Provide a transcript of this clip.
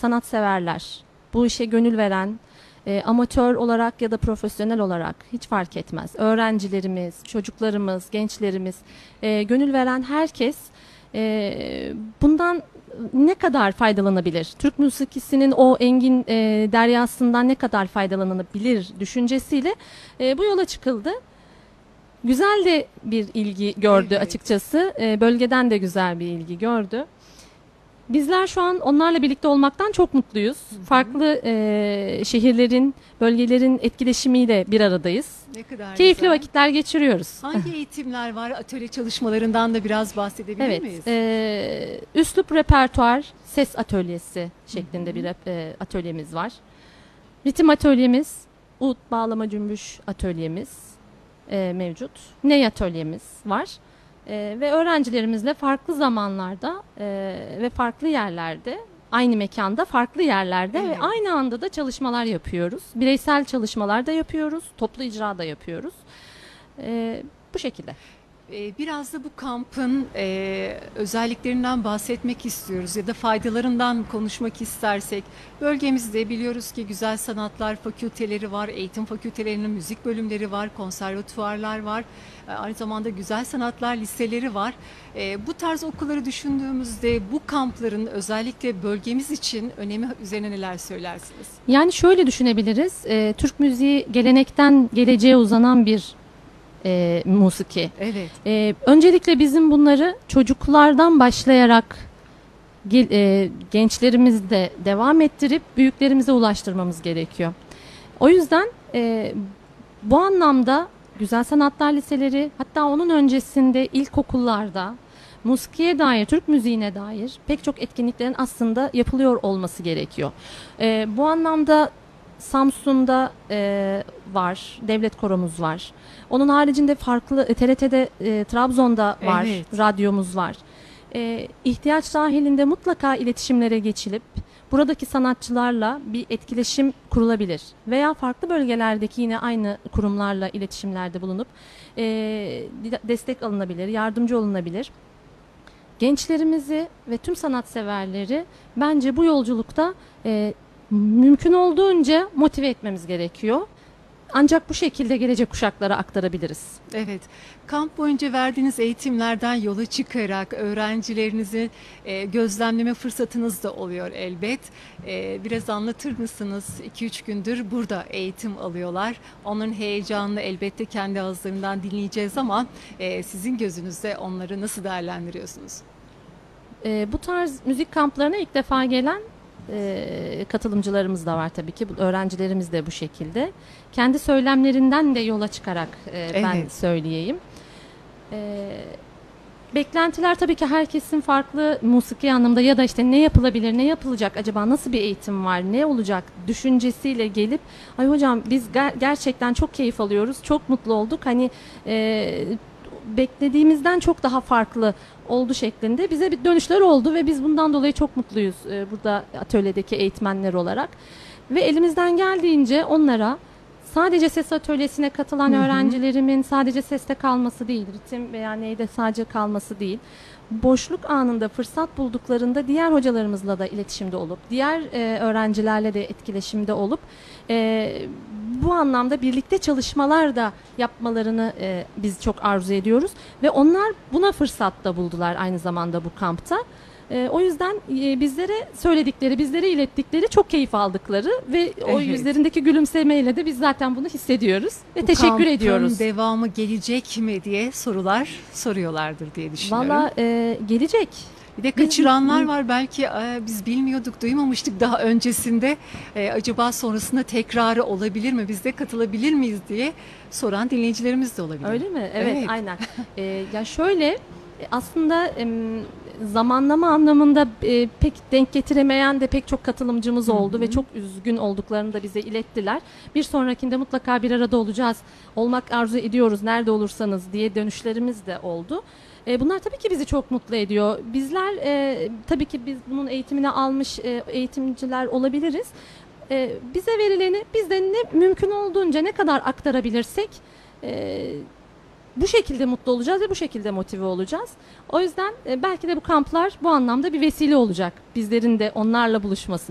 sanatseverler, bu işe gönül veren, amatör olarak ya da profesyonel olarak hiç fark etmez. Öğrencilerimiz, çocuklarımız, gençlerimiz, gönül veren herkes bundan ne kadar faydalanabilir? Türk musikisinin o engin deryasından ne kadar faydalanabilir düşüncesiyle bu yola çıkıldı. Güzel de bir ilgi gördü, Evet. açıkçası. Bölgeden de güzel bir ilgi gördü. Bizler şu an onlarla birlikte olmaktan çok mutluyuz. Farklı şehirlerin, bölgelerin etkileşimiyle bir aradayız. Ne kadar Keyifli güzel. vakitler geçiriyoruz. Hangi eğitimler var? Atölye çalışmalarından da biraz bahsedebilir Evet, miyiz? üslup repertuar ses atölyesi şeklinde bir atölyemiz var. Ritim atölyemiz, ud, bağlama, cümbüş atölyemiz mevcut. Ney atölyemiz var. Ve öğrencilerimizle farklı zamanlarda ve farklı yerlerde, aynı mekanda, farklı yerlerde Evet. ve aynı anda da çalışmalar yapıyoruz. Bireysel çalışmalar da yapıyoruz, toplu icra da yapıyoruz. Bu şekilde. Biraz da bu kampın özelliklerinden bahsetmek istiyoruz ya da faydalarından konuşmak istersek. Bölgemizde biliyoruz ki güzel sanatlar fakülteleri var, eğitim fakültelerinin müzik bölümleri var, konservatuvarlar var. Aynı zamanda güzel sanatlar liseleri var. Bu tarz okulları düşündüğümüzde bu kampların özellikle bölgemiz için önemi üzerine neler söylersiniz? Yani şöyle düşünebiliriz, Türk müziği gelenekten geleceğe uzanan bir musiki. Evet. Öncelikle bizim bunları çocuklardan başlayarak gençlerimizde devam ettirip büyüklerimize ulaştırmamız gerekiyor. O yüzden bu anlamda güzel sanatlar liseleri, hatta onun öncesinde ilkokullarda musikiye dair, Türk müziğine dair pek çok etkinliklerin aslında yapılıyor olması gerekiyor. Bu anlamda Samsun'da var, devlet koromuz var. Onun haricinde farklı TRT'de, Trabzon'da var, Evet. radyomuz var. İhtiyaç dahilinde mutlaka iletişimlere geçilip buradaki sanatçılarla bir etkileşim kurulabilir. Veya farklı bölgelerdeki yine aynı kurumlarla iletişimlerde bulunup destek alınabilir, yardımcı olunabilir. Gençlerimizi ve tüm sanatseverleri bence bu yolculukta mümkün olduğunca motive etmemiz gerekiyor. Ancak bu şekilde gelecek kuşaklara aktarabiliriz. Evet, kamp boyunca verdiğiniz eğitimlerden yola çıkarak öğrencilerinizi gözlemleme fırsatınız da oluyor elbet. Biraz anlatır mısınız? 2-3 gündür burada eğitim alıyorlar. Onların heyecanını elbette kendi ağızlarından dinleyeceğiz ama sizin gözünüzde onları nasıl değerlendiriyorsunuz? Bu tarz müzik kamplarına ilk defa gelen katılımcılarımız da var tabii ki. Öğrencilerimiz de bu şekilde. Kendi söylemlerinden de yola çıkarak ben Evet. söyleyeyim. Beklentiler tabii ki herkesin farklı musiki anlamda ya da işte ne yapılabilir, ne yapılacak acaba, nasıl bir eğitim var, ne olacak düşüncesiyle gelip ay hocam biz gerçekten çok keyif alıyoruz, çok mutlu olduk. Hani beklediğimizden çok daha farklı oldu şeklinde bize bir dönüşler oldu ve biz bundan dolayı çok mutluyuz burada atölyedeki eğitmenler olarak. Ve elimizden geldiğince onlara sadece ses atölyesine katılan öğrencilerimin sadece seste kalması değil, ritim veya neyde sadece kalması değil, boşluk anında fırsat bulduklarında diğer hocalarımızla da iletişimde olup, diğer öğrencilerle de etkileşimde olup bu anlamda birlikte çalışmalar da yapmalarını biz çok arzu ediyoruz ve onlar buna fırsat da buldular aynı zamanda bu kampta. O yüzden bizlere söyledikleri, bizlere ilettikleri çok keyif aldıkları ve o Evet. yüzlerindeki gülümsemeyle de biz zaten bunu hissediyoruz ve Bu teşekkür kampın ediyoruz. devamı gelecek mi diye sorular soruyorlardır diye düşünüyorum. Valla gelecek. Bir de kaçıranlar var belki biz bilmiyorduk, duymamıştık daha öncesinde. Acaba sonrasında tekrarı olabilir mi? Biz de katılabilir miyiz diye soran dinleyicilerimiz de olabilir. Öyle mi? Evet, Evet. aynen. Ya şöyle aslında zamanlama anlamında pek denk getiremeyen de pek çok katılımcımız oldu ve çok üzgün olduklarını da bize ilettiler. Bir sonrakinde mutlaka bir arada olacağız, olmak arzu ediyoruz nerede olursanız diye dönüşlerimiz de oldu. Bunlar tabii ki bizi çok mutlu ediyor. Bizler tabii ki biz bunun eğitimini almış eğitimciler olabiliriz. Bize verileni biz de ne mümkün olduğunca ne kadar aktarabilirsek bu şekilde mutlu olacağız ve bu şekilde motive olacağız. O yüzden belki de bu kamplar bu anlamda bir vesile olacak bizlerin de onlarla buluşmasına.